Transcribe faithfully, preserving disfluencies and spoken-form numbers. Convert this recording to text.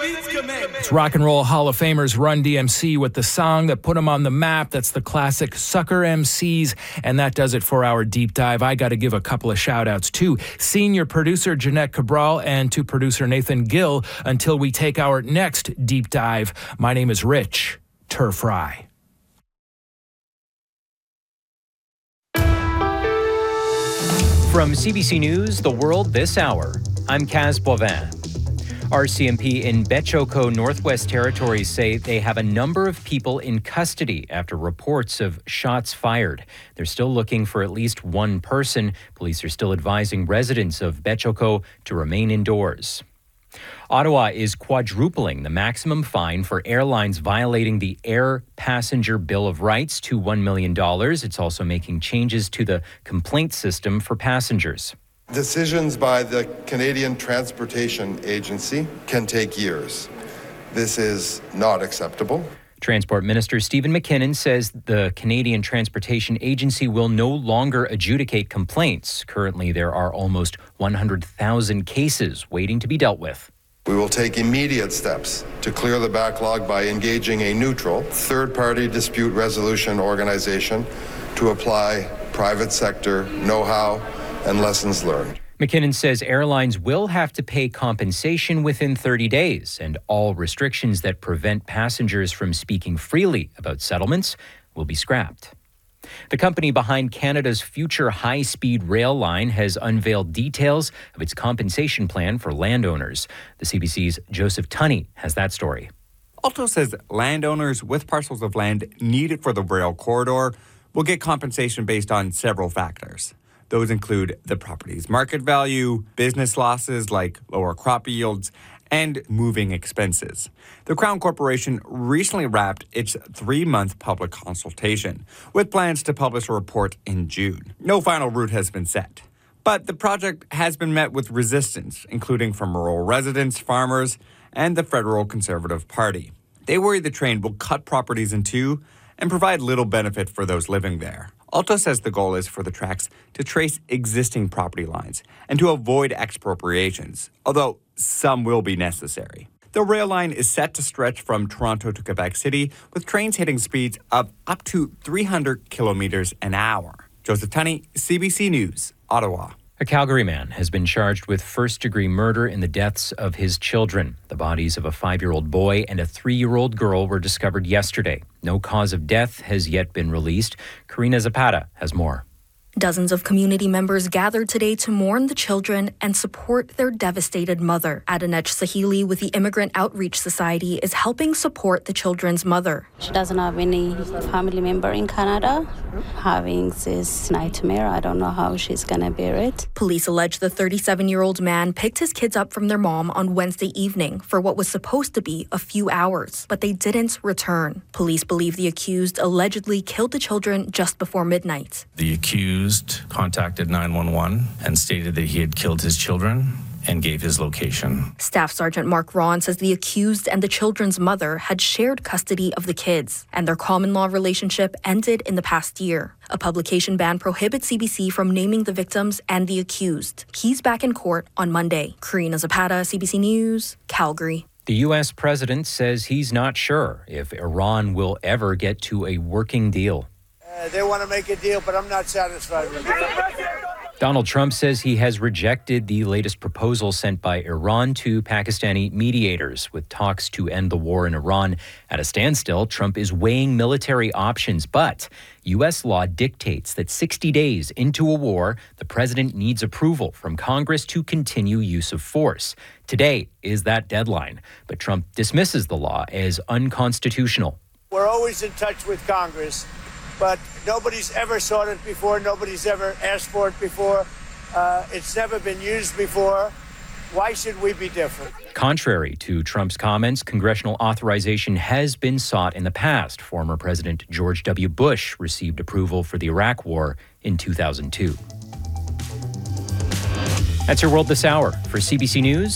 It's Rock and Roll Hall of Famers Run D M C with the song that put them on the map. That's the classic Sucker M Cs, and that does it for our deep dive. I got to give a couple of shout-outs to senior producer Jeanette Cabral and to producer Nathan Gill until we take our next deep dive. My name is Rich Turfry. From C B C News, The World This Hour, I'm Kaz Boivin. R C M P in Betchoko, Northwest Territories say they have a number of people in custody after reports of shots fired. They're still looking for at least one person. Police are still advising residents of Betchoko to remain indoors. Ottawa is quadrupling the maximum fine for airlines violating the Air Passenger Bill of Rights to one million dollars. It's also making changes to the complaint system for passengers. Decisions by the Canadian Transportation Agency can take years. This is not acceptable. Transport Minister Stephen McKinnon says the Canadian Transportation Agency will no longer adjudicate complaints. Currently, there are almost one hundred thousand cases waiting to be dealt with. We will take immediate steps to clear the backlog by engaging a neutral, third-party dispute resolution organization to apply private sector know-how and lessons learned. McKinnon says airlines will have to pay compensation within thirty days, and all restrictions that prevent passengers from speaking freely about settlements will be scrapped. The company behind Canada's future high-speed rail line has unveiled details of its compensation plan for landowners. The C B C's Joseph Tunney has that story. Alto says landowners with parcels of land needed for the rail corridor will get compensation based on several factors. Those include the property's market value, business losses like lower crop yields, and moving expenses. The Crown Corporation recently wrapped its three-month public consultation, with plans to publish a report in June. No final route has been set, but the project has been met with resistance, including from rural residents, farmers, and the Federal Conservative Party. They worry the train will cut properties in two and provide little benefit for those living there. Alto says the goal is for the tracks to trace existing property lines and to avoid expropriations, although some will be necessary. The rail line is set to stretch from Toronto to Quebec City, with trains hitting speeds of up to three hundred kilometers an hour. Joseph Tunney, C B C News, Ottawa. A Calgary man has been charged with first-degree murder in the deaths of his children. The bodies of a five-year-old boy and a three-year-old girl were discovered yesterday. No cause of death has yet been released. Karina Zapata has more. Dozens of community members gathered today to mourn the children and support their devastated mother. Adanech Sahili with the Immigrant Outreach Society is helping support the children's mother. She doesn't have any family member in Canada. Having this nightmare, I don't know how she's going to bear it. Police allege the thirty-seven-year-old man picked his kids up from their mom on Wednesday evening for what was supposed to be a few hours, but they didn't return. Police believe the accused allegedly killed the children just before midnight. The accused contacted nine one one and stated that he had killed his children and gave his location. Staff Sergeant Mark Ron says the accused and the children's mother had shared custody of the kids, and their common law relationship ended in the past year. A publication ban prohibits C B C from naming the victims and the accused. He's back in court on Monday. Karina Zapata, C B C News, Calgary. The U S president says he's not sure if Iran will ever get to a working deal. Uh, they want to make a deal, but I'm not satisfied with it. Donald Trump says he has rejected the latest proposal sent by Iran to Pakistani mediators. With talks to end the war in Iran at a standstill, Trump is weighing military options, but U S law dictates that sixty days into a war, the president needs approval from Congress to continue use of force. Today is that deadline, but Trump dismisses the law as unconstitutional. We're always in touch with Congress, but nobody's ever sought it before. Nobody's ever asked for it before. Uh, it's never been used before. Why should we be different? Contrary to Trump's comments, congressional authorization has been sought in the past. Former President George W. Bush received approval for the Iraq War in two thousand two. That's your World This Hour. For C B C News,